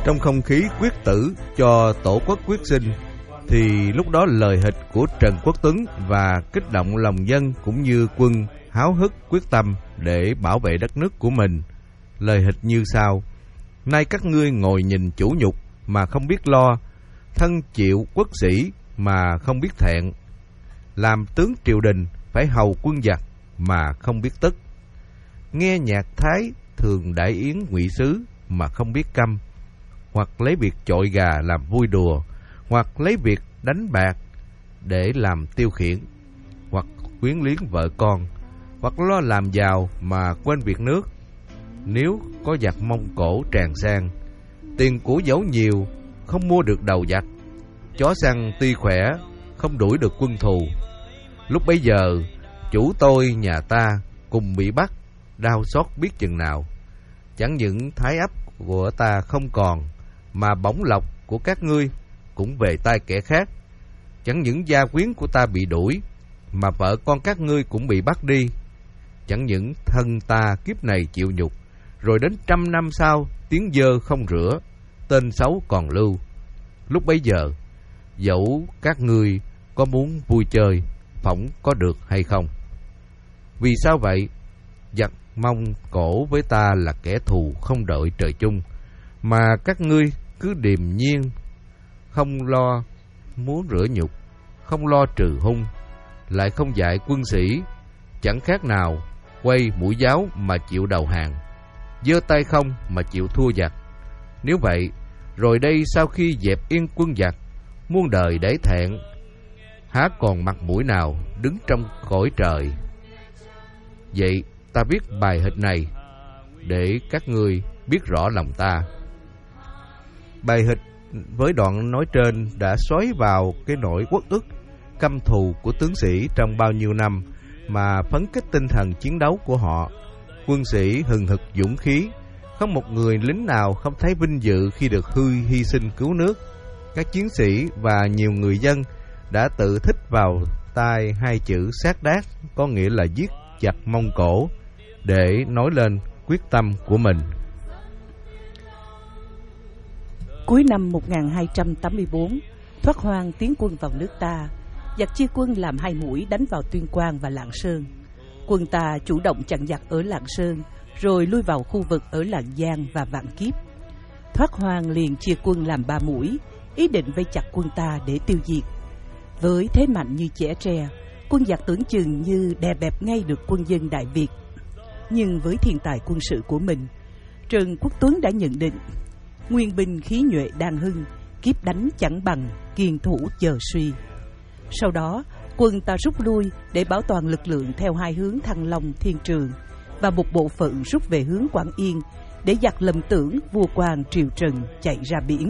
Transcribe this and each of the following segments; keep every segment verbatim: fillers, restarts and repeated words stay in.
Trong không khí quyết tử cho tổ quốc quyết sinh, thì lúc đó lời hịch của Trần Quốc Tuấn và kích động lòng dân cũng như quân háo hức quyết tâm để bảo vệ đất nước của mình. Lời hịch như sau: nay các ngươi ngồi nhìn chủ nhục mà không biết lo, thân chịu quốc sĩ mà không biết thẹn, làm tướng triều đình phải hầu quân giặc mà không biết tức, nghe nhạc thái thường đại yến ngụy sứ mà không biết câm, hoặc lấy việc chọi gà làm vui đùa, hoặc lấy việc đánh bạc để làm tiêu khiển, hoặc quyến luyến vợ con, hoặc lo làm giàu mà quên việc nước. Nếu có giặc Mông Cổ tràn sang, tiền của dẫu nhiều không mua được đầu giặc, chó săn tuy khỏe không đuổi được quân thù. Lúc bấy giờ chủ tôi nhà ta cùng bị bắt, đau xót biết chừng nào. Chẳng những thái ấp của ta không còn, mà bổng lộc của các ngươi cũng về tay kẻ khác. Chẳng những gia quyến của ta bị đuổi, mà vợ con các ngươi cũng bị bắt đi. Chẳng những thân ta kiếp này chịu nhục, rồi đến trăm năm sau tiếng dơ không rửa, tên xấu còn lưu. Lúc bấy giờ dẫu các ngươi có muốn vui chơi, phỏng có được hay không? Vì sao vậy? Giặc Mông Cổ với ta là kẻ thù không đợi trời chung, mà các ngươi cứ điềm nhiên, không lo muốn rửa nhục, không lo trừ hung, lại không dạy quân sĩ, chẳng khác nào quay mũi giáo mà chịu đầu hàng, giơ tay không mà chịu thua giặc. Nếu vậy, rồi đây sau khi dẹp yên quân giặc, muôn đời để thẹn, há còn mặt mũi nào đứng trong cõi trời? Vậy ta viết bài hịch này để các ngươi biết rõ lòng ta. Bài hịch với đoạn nói trên đã xoáy vào cái nỗi uất ức, căm thù của tướng sĩ trong bao nhiêu năm, mà phấn kích tinh thần chiến đấu của họ. Quân sĩ hừng hực dũng khí, không một người lính nào không thấy vinh dự khi được hư hy sinh cứu nước. Các chiến sĩ và nhiều người dân đã tự thích vào tai hai chữ sát đát, có nghĩa là giết giặc Mông Cổ, để nói lên quyết tâm của mình. Cuối năm một nghìn hai trăm tám mươi tư, Thoát Hoang tiến quân vào nước ta. Giặc chia quân làm hai mũi đánh vào Tuyên Quang và Lạng Sơn. Quân ta chủ động chặn giặc ở Lạng Sơn, rồi lui vào khu vực ở Lạng Giang và Vạn Kiếp. Thoát Hoang liền chia quân làm ba mũi, ý định vây chặt quân ta để tiêu diệt. Với thế mạnh như chẻ tre, quân giặc tưởng chừng như đè bẹp ngay được quân dân Đại Việt. Nhưng với thiên tài quân sự của mình, Trần Quốc Tuấn đã nhận định: nguyên binh khí nhuệ đang hưng, kiếp đánh chẳng bằng, kiên thủ chờ suy. Sau đó, quân ta rút lui để bảo toàn lực lượng theo hai hướng Thăng Long, Thiên Trường, và một bộ phận rút về hướng Quảng Yên để giặc lầm tưởng vua quan triều Trần chạy ra biển.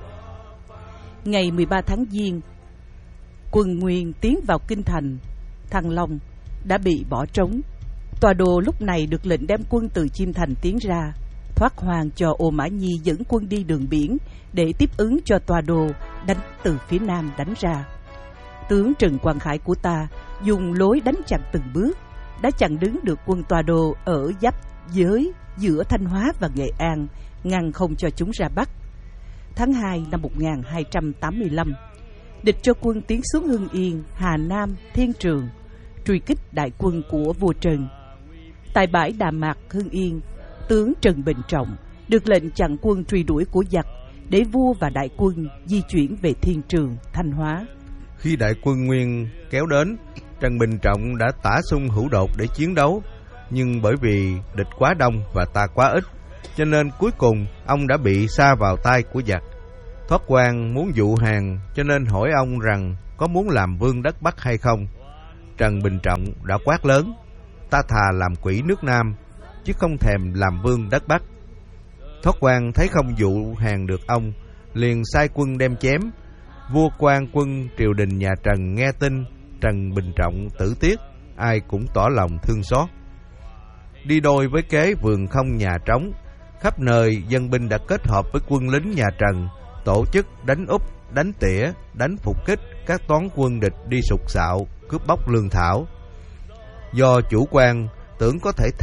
Ngày mười ba tháng Giêng, quân Nguyên tiến vào kinh thành. Thăng Long đã bị bỏ trống. Tòa Đồ lúc này được lệnh đem quân từ Chiêm Thành tiến ra. Thoát Hoang cho Ô Mã Nhi dẫn quân đi đường biển để tiếp ứng cho Tòa Đồ đánh từ phía nam đánh ra. Tướng Trần Quang Khải của ta dùng lối đánh chặn từng bước, đã chặn đứng được quân Tòa Đồ ở giáp giới giữa Thanh Hóa và Nghệ An, ngăn không cho chúng ra Bắc. Tháng hai năm một nghìn hai trăm tám mươi lăm, địch cho quân tiến xuống Hưng Yên, Hà Nam, Thiên Trường, truy kích đại quân của vua Trần. Tại bãi Đà Mạc, Hưng Yên, tướng Trần Bình Trọng được lệnh chặn quân truy đuổi của giặc để vua và đại quân di chuyển về Thiên Trường, Thanh Hóa. Khi đại quân Nguyên kéo đến, Trần Bình Trọng đã tả xung hữu đột để chiến đấu, nhưng bởi vì địch quá đông và ta quá ít, cho nên cuối cùng ông đã bị sa vào tay của giặc. Thoát Hoang muốn dụ hàng, cho nên hỏi ông rằng có muốn làm vương đất Bắc hay không. Trần Bình Trọng đã quát lớn: ta thà làm quỷ nước Nam, chứ không thèm làm vương đất Bắc. Thoát Hoang thấy không dụ hàng được ông, liền sai quân đem chém. Vua quan quân triều đình nhà Trần nghe tin Trần Bình Trọng tử tiết, ai cũng tỏ lòng thương xót. Đi đôi với kế vườn không nhà trống, khắp nơi dân binh đã kết hợp với quân lính nhà Trần, tổ chức đánh úp, đánh tỉa, đánh phục kích các toán quân địch đi sục sạo, cướp bóc lương thảo. Do chủ quan tưởng có thể